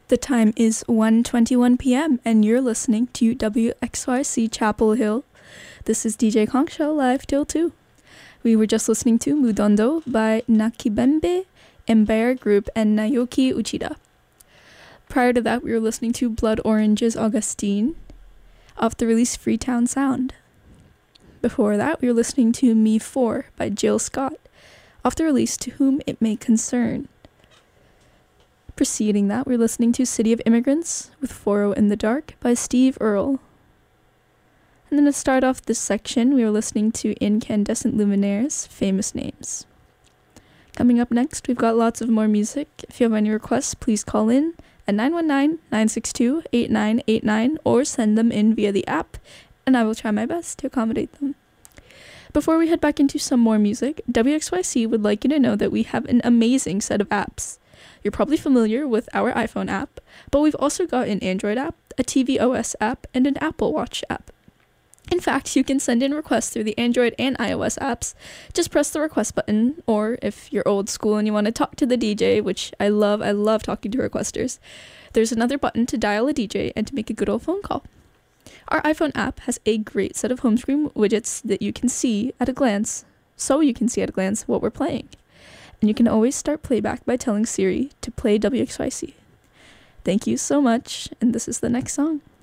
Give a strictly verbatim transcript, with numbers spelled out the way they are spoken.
The time is one twenty-one p m and you're listening to W X Y C Chapel Hill. This is D J Kongsho live till two. We were just listening to Mudondo by Nakibembe, Empire Group, and Naoki Uchida. Prior to that, we were listening to Blood Orange's Augustine off the release Freetown Sound. Before that, we were listening to Me four by Jill Scott off the release To Whom It May Concern. Preceding that, we were listening to City of Immigrants with Foro in the Dark by Steve Earle. And then to start off this section, we were listening to Incandescent Luminaires, Famous Names. Coming up next, we've got lots of more music. If you have any requests, please call in at nine one nine, nine six two, eight nine eight nine or send them in via the app, and I will try my best to accommodate them. Before we head back into some more music, W X Y C would like you to know that we have an amazing set of apps. You're probably familiar with our iPhone app, but we've also got an Android app, a T V O S app, and an Apple Watch app. In fact, you can send in requests through the Android and iOS apps. Just press the request button, or if you're old school and you want to talk to the D J, which I love, I love talking to requesters, there's another button to dial a D J and to make a good old phone call. Our iPhone app has a great set of home screen widgets that you can see at a glance, so you can see at a glance what we're playing. And you can always start playback by telling Siri to play W X Y C. Thank you so much, and this is the next song.